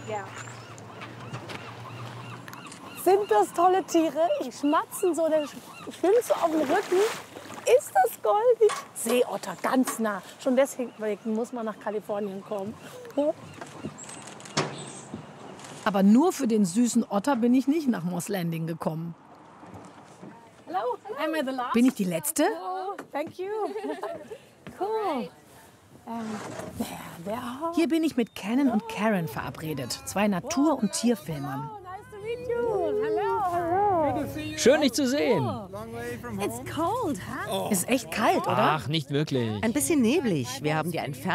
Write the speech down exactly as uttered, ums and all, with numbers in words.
Ja. Sind das tolle Tiere? Die schmatzen so, der schwimmt so auf dem Rücken. Ist das goldig? Seeotter, ganz nah. Schon deswegen muss man nach Kalifornien kommen. Aber nur für den süßen Otter bin ich nicht nach Moss Landing gekommen. Hello, am I the last? Bin ich die Letzte? Oh, thank you. Cool. Ähm, wer, wer? Hier bin ich mit Canon und Karen verabredet, zwei Natur- und Tierfilmern. Oh, nice to meet you. Hello, hello. Schön, dich zu sehen. It's cold, huh? Ist echt kalt, oder? Ach, nicht wirklich. Ein bisschen neblig. Wir haben dir ein